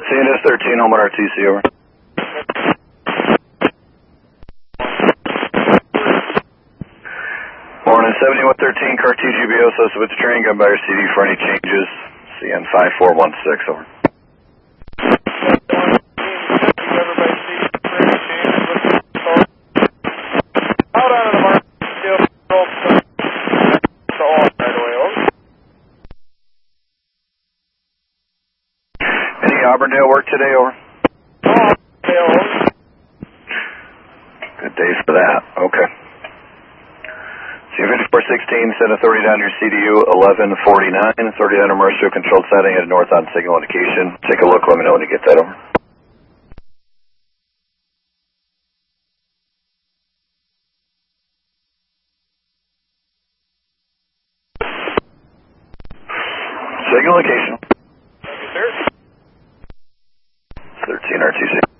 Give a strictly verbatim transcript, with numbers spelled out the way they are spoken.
C N S thirteen, home at R T C, over. Morning, seventy-one thirteen, Cartesia Biosos with the train, gun by your C D for any changes. C N five four one six, over. Any Auburndale work today, over? Good day for that, okay. C fifty-four sixteen, send authority down your C D U eleven forty-nine, authority down to Mercer, controlled setting, headed north on signal indication. Take a look, let me know when you get that, over. Signal location. Thank you, sir. thirteen R T C.